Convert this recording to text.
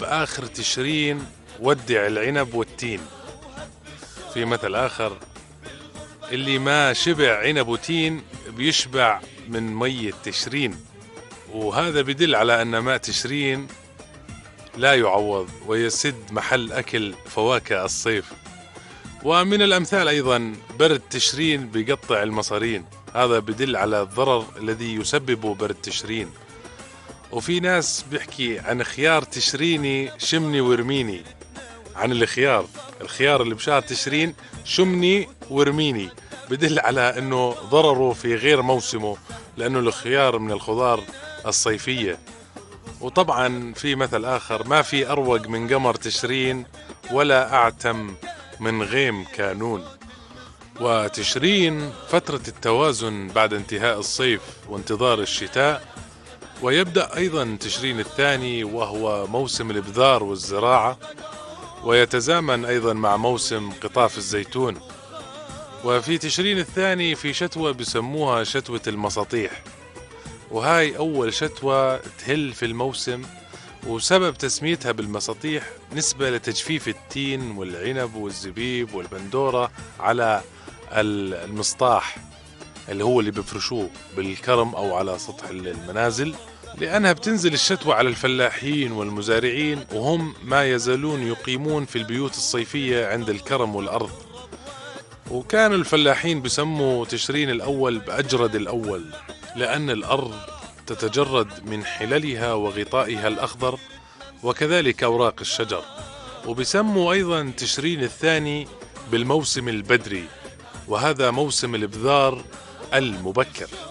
بآخر تشرين ودع العنب والتين. في مثل آخر: اللي ما شبع عنب وتين بيشبع من مية تشرين. وهذا بدل على أن ماء تشرين لا يعوض ويسد محل أكل فواكه الصيف. ومن الأمثال أيضا برد تشرين بيقطع المصارين، هذا بدل على الضرر الذي يسببه برد تشرين. وفي ناس بيحكي عن خيار تشريني شمني ورميني، عن الخيار اللي بشهر تشرين شمني ورميني، بدل على أنه ضرره في غير موسمه، لأنه الخيار من الخضار الصيفية. وطبعا في مثل آخر: ما في أروق من قمر تشرين ولا أعتم من غيم كانون. وتشرين فترة التوازن بعد انتهاء الصيف وانتظار الشتاء. ويبدأ أيضا تشرين الثاني وهو موسم الإبذار والزراعة، ويتزامن أيضا مع موسم قطاف الزيتون. وفي تشرين الثاني في شتوى بسموها شتوة المساطيح، وهاي أول شتوى تهل في الموسم، وسبب تسميتها بالمساطيح نسبة لتجفيف التين والعنب والزبيب والبندورة على المسطاح اللي هو اللي بفرشوه بالكرم أو على سطح المنازل، لأنها بتنزل الشتوى على الفلاحين والمزارعين، وهم ما يزالون يقيمون في البيوت الصيفية عند الكرم والأرض. وكانوا الفلاحين بسموا تشرين الأول بأجرد الأول، لأن الأرض تتجرد من حللها وغطائها الأخضر، وكذلك أوراق الشجر. وبسموا أيضا تشرين الثاني بالموسم البدري، وهذا موسم الإبذار المبكر.